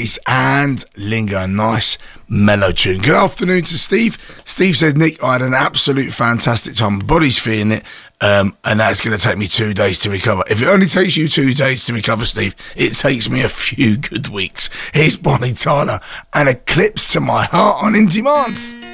Otis and Lingo, a nice mellow tune. Good afternoon to Steve. Steve said, Nick, I had an absolute fantastic time. My body's feeling it, and that's going to take me 2 days to recover. If it only takes you 2 days to recover, Steve, it takes me a few good weeks. Here's Bonnie Tyler and Eclipse to My Heart on In Demand.